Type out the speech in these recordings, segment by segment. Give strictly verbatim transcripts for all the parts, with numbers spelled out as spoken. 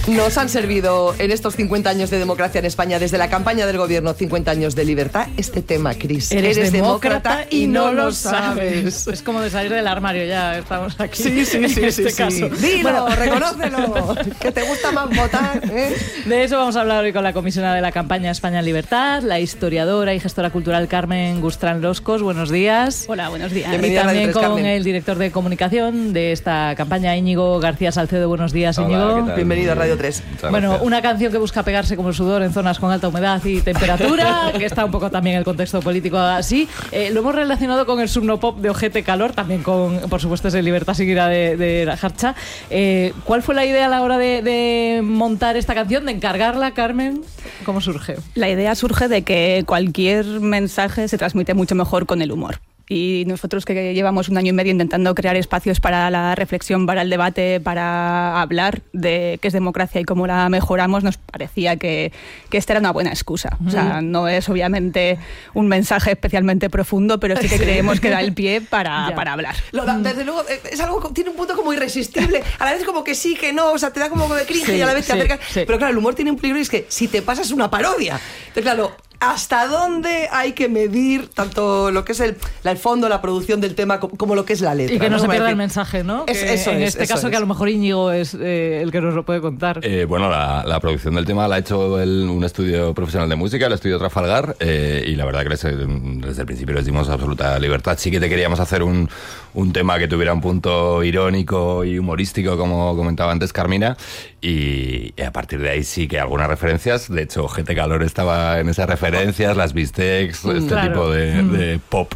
Nos han servido en estos cincuenta años de democracia en España, desde la campaña del gobierno cincuenta años de libertad, este tema, Cris. Eres, Eres demócrata, demócrata y no lo sabes. Es como de salir del armario, ya estamos aquí. Sí, sí, sí, en sí, este sí, caso. sí. Dilo, bueno, reconócelo, que te gusta más votar, ¿eh? De eso vamos a hablar hoy con la comisionada de la campaña España en Libertad, la historiadora y gestora cultural Carmen Gustrán Loscos. Buenos días. Hola, buenos días. Bienvenida. Y también con Carmen, el director de comunicación de esta campaña, Íñigo García Salcedo. Buenos días, Hola, Íñigo. Bienvenido a Radio tres. Muchas bueno, gracias. Una canción que busca pegarse como el sudor en zonas con alta humedad y temperatura, que está un poco también el contexto político así. Eh, lo hemos relacionado con el subnopop de Ojete Calor, también con, por supuesto, ese Libertad Seguirá de, de la Jarcha. Eh, ¿Cuál fue la idea a la hora de, de montar esta canción, de encargarla, Carmen? ¿Cómo surge? La idea surge de que cualquier mensaje se transmite mucho mejor con el humor. Y nosotros que llevamos un año y medio intentando crear espacios para la reflexión, para el debate, para hablar de qué es democracia y cómo la mejoramos, nos parecía que, que esta era una buena excusa. O sea, no es obviamente un mensaje especialmente profundo, pero sí que creemos que da el pie para, para hablar. Lo da, desde luego, es algo, tiene un punto como irresistible. A la vez como que sí, que no, o sea, te da como de cringe, sí, y a la vez te sí, acercas. Sí. Pero claro, el humor tiene un peligro y es que si te pasas una parodia. Entonces, claro, ¿hasta dónde hay que medir tanto lo que es el, el fondo, la producción del tema, como, como lo que es la letra? Y que no, ¿no? se pierda decir, el mensaje, ¿no? Es, que eso en es, este eso caso es. Que a lo mejor Íñigo es eh, el que nos lo puede contar. Eh, bueno, la, la producción del tema la ha hecho el, un estudio profesional de música, el estudio Trafalgar, eh, y la verdad que les, desde el principio les dimos absoluta libertad. Sí que te queríamos hacer un, un tema que tuviera un punto irónico y humorístico, como comentaba antes Carmina, y, y a partir de ahí sí que algunas referencias, de hecho Ojete Calor estaba en esas referencias, las Bistecs, este claro. tipo de, mm. de pop,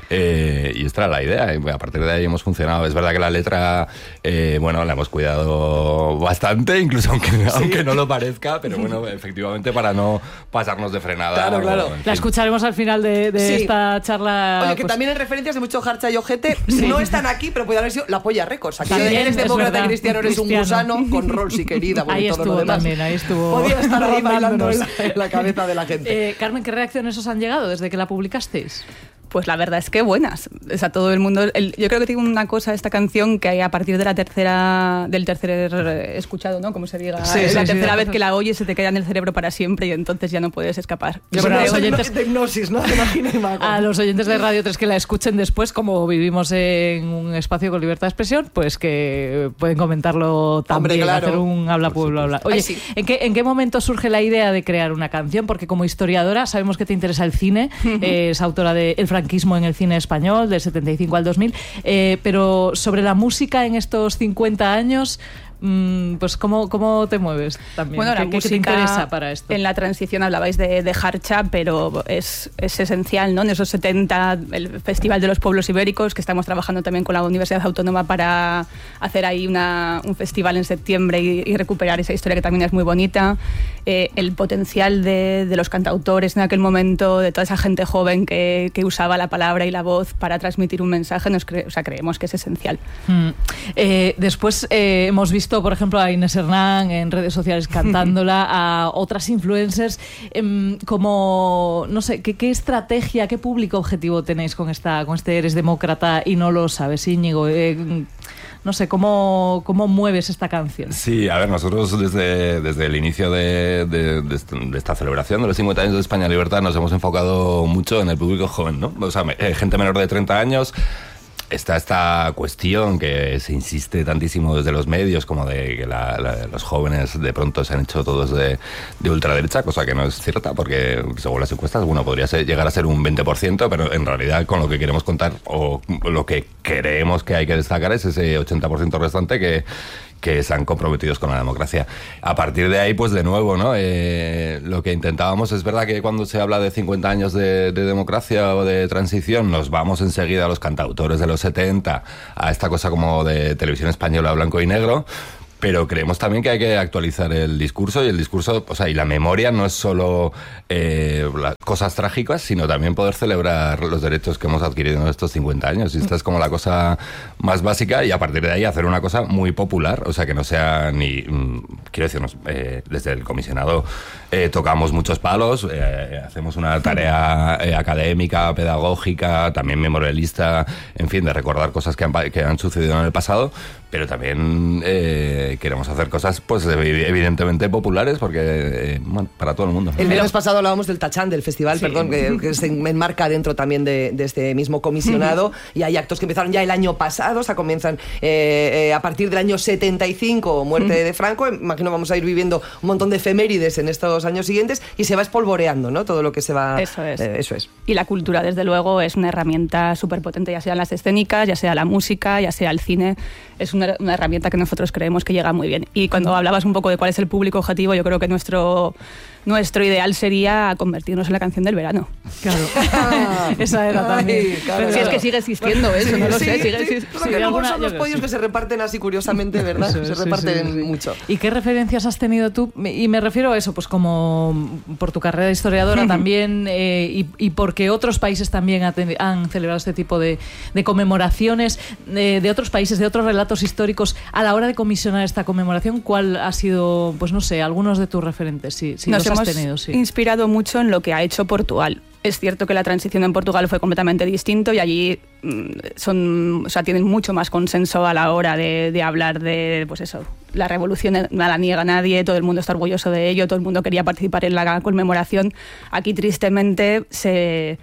eh, y esta era la idea, y a partir de ahí hemos funcionado. Es verdad que la letra, eh, bueno, la hemos cuidado bastante, incluso aunque, sí. aunque no lo parezca, pero bueno, efectivamente para no pasarnos de frenada. Claro, claro. O, en fin. La escucharemos al final de, de sí. esta charla. Oye, que pues... también hay referencias de mucho Jarcha y Ojete, sí. no están aquí, pero puede haber sido La Polla Records. Aquí también, eres demócrata y cristiano, eres cristiano. un gusano con Rolls y querida. Bueno, ahí y todo estuvo lo demás. también, ahí estuvo. Podía estar ahí bailando en la, en la cabeza de la gente. Eh, Carmen, ¿qué reacciones os han llegado desde que la publicasteis? Pues la verdad es que buenas. O sea, todo el mundo... El, yo creo que tiene una cosa esta canción que a partir de la tercera... del tercer escuchado, ¿no? Como se diga. Sí, la sí, tercera sí, vez que la oyes se te queda en el cerebro para siempre y entonces ya no puedes escapar. Yo creo a los oyentes de hipnosis, ¿no? A los oyentes de Radio tres que la escuchen después, como vivimos en un espacio con libertad de expresión, pues que pueden comentarlo también, Hombre, claro. hacer un habla pueblo habla. Oye, Ay, sí. ¿en, qué, ¿en qué momento surge la idea de crear una canción? Porque como historiadora sabemos que te interesa el cine, uh-huh. eh, es autora de El franquismo en el cine español, del setenta y cinco al dos mil, eh, pero sobre la música en estos cincuenta años, mmm, pues ¿cómo, ¿cómo te mueves también? Bueno, ¿Qué, la ¿qué música, te interesa para esto? En la transición hablabais de, de Jarcha, pero es, es esencial, ¿no? En esos setenta, el Festival de los Pueblos Ibéricos, que estamos trabajando también con la Universidad Autónoma para hacer ahí una, un festival en septiembre y, y recuperar esa historia que también es muy bonita. Eh, el potencial de, de los cantautores en aquel momento, de toda esa gente joven que, que usaba la palabra y la voz para transmitir un mensaje, nos cre- o sea, creemos que es esencial. Mm. Eh, después eh, hemos visto, por ejemplo, a Inés Hernán en redes sociales cantándola, a otras influencers, eh, como, no sé, ¿qué, qué estrategia, qué público objetivo tenéis con esta, con este Eres demócrata y no lo sabes, Íñigo? Eh, No sé, ¿cómo, ¿cómo mueves esta canción? Sí, a ver, nosotros desde, desde el inicio de, de, de, de esta celebración de los cincuenta años de España en Libertad nos hemos enfocado mucho en el público joven, ¿no? O sea, gente menor de treinta años. Está esta cuestión que se insiste tantísimo desde los medios, como de que la, la, los jóvenes de pronto se han hecho todos de, de ultraderecha, cosa que no es cierta, porque según las encuestas, bueno, podría ser, llegar a ser un veinte por ciento, pero en realidad con lo que queremos contar, o lo que creemos que hay que destacar, es ese ochenta por ciento restante que que están comprometidos con la democracia. A partir de ahí, pues de nuevo, ¿no? Eh, lo que intentábamos, es verdad que cuando se habla de cincuenta años de, de democracia o de transición, nos vamos enseguida a los cantautores de los setenta, a esta cosa como de televisión española blanco y negro, pero creemos también que hay que actualizar el discurso, y el discurso, o sea, y la memoria no es solo eh, las cosas trágicas, sino también poder celebrar los derechos que hemos adquirido en estos cincuenta años. Y esta es como la cosa más básica, y a partir de ahí hacer una cosa muy popular, o sea, que no sea ni... Mmm, quiero decir, eh, desde el comisionado eh, tocamos muchos palos, eh, hacemos una tarea eh, académica, pedagógica, también memorialista, en fin, de recordar cosas que han, que han sucedido en el pasado, pero también... Eh, eh, queremos hacer cosas, pues evidentemente populares, porque eh, bueno, para todo el mundo. El viernes pasado hablábamos del Tachán, del festival, sí. perdón, que, que se enmarca dentro también de, de este mismo comisionado, y hay actos que empezaron ya el año pasado, o sea, comienzan eh, eh, a partir del año setenta y cinco, muerte de Franco. Imagino vamos a ir viviendo un montón de efemérides en estos años siguientes, y se va espolvoreando, ¿no? Todo lo que se va... Eso es. Eh, eso es. Y la cultura, desde luego, es una herramienta súper potente, ya sean las escénicas, ya sea la música, ya sea el cine. Es una, una herramienta que nosotros creemos que llega muy bien. Y cuando hablabas un poco de cuál es el público objetivo, yo creo que nuestro, nuestro ideal sería convertirnos en la canción del verano. Claro. Ah, esa era también. Ay, claro, si es que sigue existiendo eso, sí, no lo sí, sé. Sigue, sí, sí, sí, sí, que alguna, son los pollos sí. que se reparten así curiosamente, ¿verdad? Eso, se sí, reparten sí, sí. mucho. ¿Y qué referencias has tenido tú? Y me refiero a eso, pues como por tu carrera de historiadora también, eh, y, y porque otros países también han celebrado este tipo de, de conmemoraciones de, de otros países, de otros relatos históricos. A la hora de comisionar esta conmemoración, ¿cuál ha sido, pues no sé, algunos de tus referentes? Si, si Nos los hemos has tenido, sí. inspirado mucho en lo que ha hecho Portugal. Es cierto que la transición en Portugal fue completamente distinto y allí son, o sea, tienen mucho más consenso a la hora de, de hablar de, pues eso, la revolución no la niega nadie, todo el mundo está orgulloso de ello, todo el mundo quería participar en la conmemoración. Aquí tristemente se...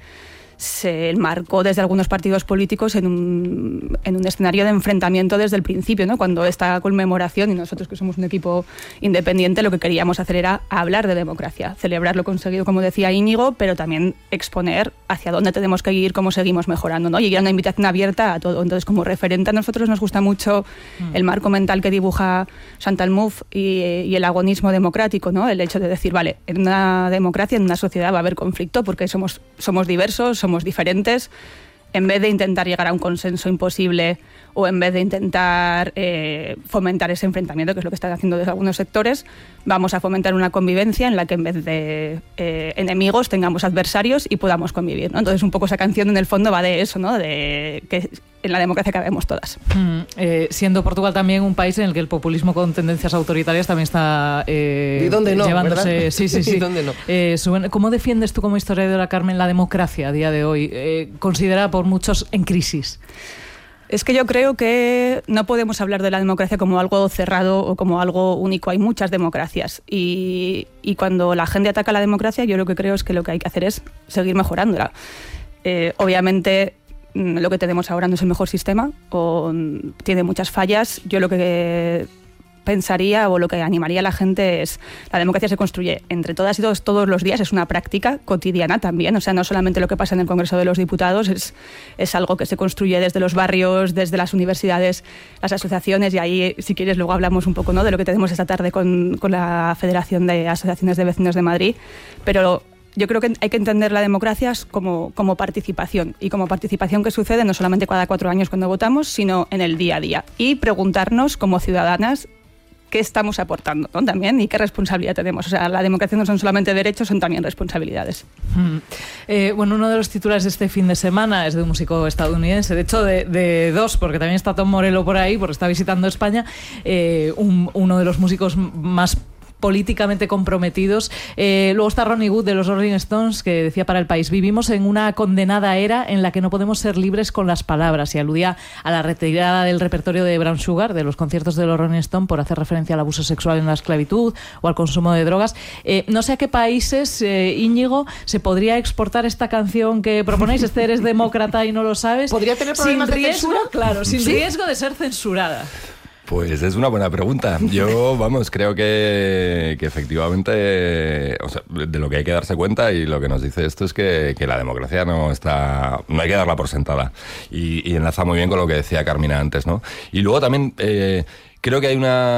se enmarcó desde algunos partidos políticos en un, en un escenario de enfrentamiento desde el principio, ¿no? Cuando esta conmemoración, y nosotros que somos un equipo independiente, lo que queríamos hacer era hablar de democracia, celebrar lo conseguido, como decía Íñigo, pero también exponer hacia dónde tenemos que ir, cómo seguimos mejorando, ¿no? Y era una invitación abierta a todo. Entonces, como referente a nosotros nos gusta mucho mm. el marco mental que dibuja Chantal Mouffe y, y el agonismo democrático, ¿no? El hecho de decir, vale, en una democracia, en una sociedad va a haber conflicto porque somos, somos diversos, somos diferentes. En vez de intentar llegar a un consenso imposible o en vez de intentar eh, fomentar ese enfrentamiento, que es lo que están haciendo desde algunos sectores, vamos a fomentar una convivencia en la que en vez de eh, enemigos tengamos adversarios y podamos convivir, ¿no? Entonces un poco esa canción en el fondo va de eso, ¿no? De que en la democracia cabemos todas. Mm, eh, siendo Portugal también un país en el que el populismo con tendencias autoritarias también está eh, ¿Y dónde no, llevándose... ¿verdad? Sí, sí, sí. ¿Y dónde no? Eh, ¿Cómo defiendes tú como historiadora, Carmen, la democracia a día de hoy, eh, considerada por muchos en crisis? Es que yo creo que no podemos hablar de la democracia como algo cerrado o como algo único. Hay muchas democracias y, y cuando la gente ataca la democracia, yo lo que creo es que lo que hay que hacer es seguir mejorándola. Eh, obviamente lo que tenemos ahora no es el mejor sistema o tiene muchas fallas. Yo lo que pensaría o lo que animaría a la gente es: la democracia se construye entre todas y todos todos los días, es una práctica cotidiana también, o sea, no solamente lo que pasa en el Congreso de los Diputados, es, es algo que se construye desde los barrios, desde las universidades, las asociaciones, y ahí, si quieres, luego hablamos un poco, ¿no?, de lo que tenemos esta tarde con, con la Federación de Asociaciones de Vecinos de Madrid, pero yo creo que hay que entender la democracia como, como participación, y como participación que sucede no solamente cada cuatro años cuando votamos, sino en el día a día, y preguntarnos como ciudadanas qué estamos aportando, ¿no?, también, y qué responsabilidad tenemos. O sea, la democracia no son solamente derechos, son también responsabilidades. Mm. Eh, bueno, uno de los titulares de este fin de semana es de un músico estadounidense, de hecho de, de dos, porque también está Tom Morello por ahí, porque está visitando España, eh, un, uno de los músicos más políticamente comprometidos. Eh, luego está Ronnie Wood de los Rolling Stones, que decía para El País: vivimos en una condenada era en la que no podemos ser libres con las palabras, y aludía a la retirada del repertorio de Brown Sugar de los conciertos de los Rolling Stones por hacer referencia al abuso sexual en la esclavitud o al consumo de drogas. Eh, no sé a qué países, eh, Íñigo, se podría exportar esta canción que proponéis. Este Eres demócrata y no lo sabes. ¿Podría tener problemas sin de riesgo, censura? Claro, sin ¿Sí? riesgo de ser censurada. Pues es una buena pregunta. Yo, vamos, creo que, que efectivamente, o sea, de lo que hay que darse cuenta, y lo que nos dice esto es que, que la democracia no está, no hay que darla por sentada. Y, y enlaza muy bien con lo que decía Carmina antes, ¿no? Y luego también eh, creo que hay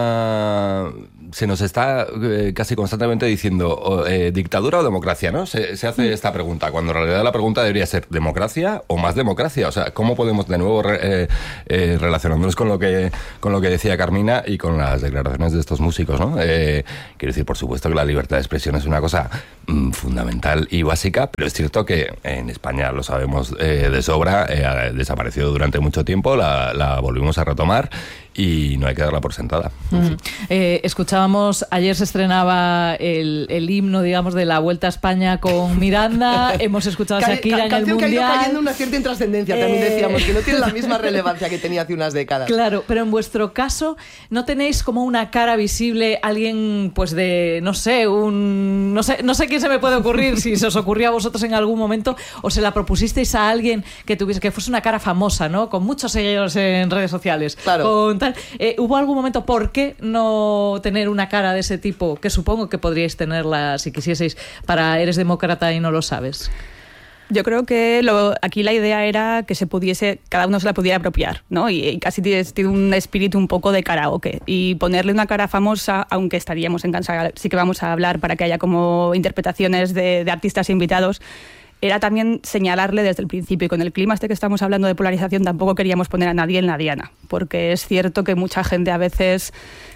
una... Se nos está eh, casi constantemente diciendo o, eh, dictadura o democracia, ¿no? Se, se hace esta pregunta, cuando en realidad la pregunta debería ser democracia o más democracia. O sea, ¿cómo podemos de nuevo re, eh, eh, relacionándonos con lo que con lo que decía Carmina y con las declaraciones de estos músicos, ¿no? Eh, quiero decir, por supuesto que la libertad de expresión es una cosa mm, fundamental y básica, pero es cierto que en España lo sabemos eh, de sobra, eh, ha desaparecido durante mucho tiempo, la, la volvimos a retomar. y no hay que darla por sentada. Mm. Eh, escuchábamos, ayer se estrenaba el, el himno, digamos, de la Vuelta a España con Miranda, hemos escuchado a Shakira en el Mundial. Canción que ha ido cayendo una cierta intrascendencia, también eh... decíamos, que no tiene la misma relevancia que tenía hace unas décadas. Claro, pero en vuestro caso, ¿no tenéis como una cara visible, alguien, pues de, no sé, un... No sé, no sé quién se me puede ocurrir, si se os ocurrió a vosotros en algún momento, o se la propusisteis a alguien que tuviese, que fuese una cara famosa, ¿no? Con muchos seguidores en redes sociales. Claro. Con tal. Eh, ¿Hubo algún momento por qué no tener una cara de ese tipo, que supongo que podríais tenerla si quisieseis, para Eres Demócrata y no lo sabes? Yo creo que lo, aquí la idea era que se pudiese, cada uno se la pudiera apropiar, ¿no? Y, y casi tiene, tiene un espíritu un poco de karaoke. Y ponerle una cara famosa, aunque estaríamos en cansa, sí que vamos a hablar para que haya como interpretaciones de, de artistas invitados, era también señalarle desde el principio. Y con el clima este que estamos hablando de polarización tampoco queríamos poner a nadie en la diana, porque es cierto que mucha gente a veces...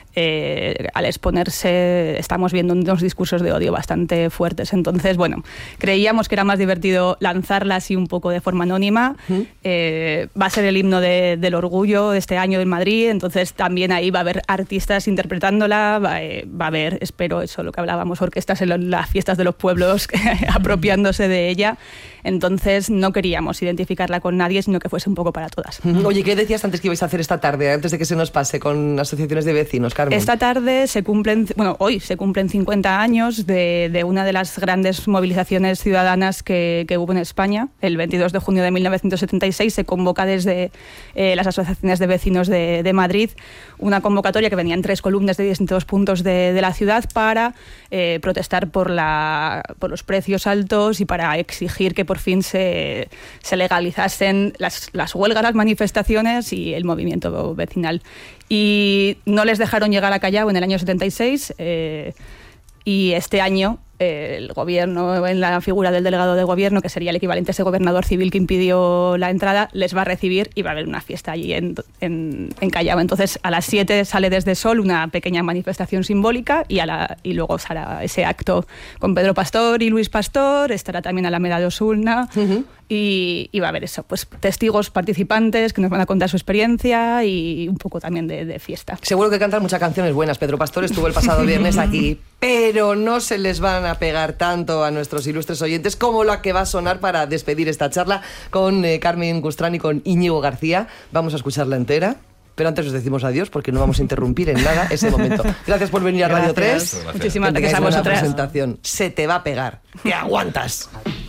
Eh, al exponerse estamos viendo unos discursos de odio bastante fuertes. Entonces, bueno, creíamos que era más divertido lanzarla así un poco de forma anónima. ¿Mm? Eh, va a ser el himno de, del orgullo de este año en Madrid, entonces también ahí va a haber artistas interpretándola, va, eh, va a haber, espero, eso lo que hablábamos, orquestas en lo, las fiestas de los pueblos apropiándose de ella. Entonces no queríamos identificarla con nadie, sino que fuese un poco para todas. Oye, ¿qué decías antes que ibais a hacer esta tarde, antes de que se nos pase, con asociaciones de vecinos, Carmen? Esta tarde se cumplen, bueno, hoy se cumplen cincuenta años de, de una de las grandes movilizaciones ciudadanas que, que hubo en España. El veintidós de junio de mil novecientos setenta y seis se convoca desde eh, las asociaciones de vecinos de, de Madrid una convocatoria que venía en tres columnas de distintos puntos de, de la ciudad para eh, protestar por, la, por los precios altos y para exigir que por fin se, se legalizasen las, las huelgas, las manifestaciones y el movimiento vecinal. Y no les dejaron llegar a Callao en el año setenta y seis eh, y este año eh, el gobierno, en la figura del delegado de gobierno, que sería el equivalente a ese gobernador civil que impidió la entrada, les va a recibir y va a haber una fiesta allí en, en, en Callao. Entonces a las siete sale desde Sol una pequeña manifestación simbólica y, a la, y luego será ese acto con Pedro Pastor y Luis Pastor, estará también Alameda de Osulna. Uh-huh. Y, y va a haber eso, pues testigos participantes que nos van a contar su experiencia y un poco también de, de fiesta. Seguro que cantan muchas canciones buenas. Pedro Pastor estuvo el pasado viernes aquí, pero no se les van a pegar tanto a nuestros ilustres oyentes como la que va a sonar para despedir esta charla con eh, Carmen Gurstrán y con Íñigo García. Vamos a escucharla entera. Pero antes os decimos adiós porque no vamos a interrumpir en nada ese momento. Gracias por venir a Radio tres. Muchísimas gracias a vosotras. Presentación. Se te va a pegar. ¡Que aguantas!